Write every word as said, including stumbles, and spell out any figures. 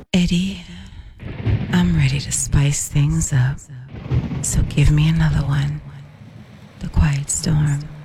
Eddie, I'm ready to spice things up. So give me another one. The Quiet Storm.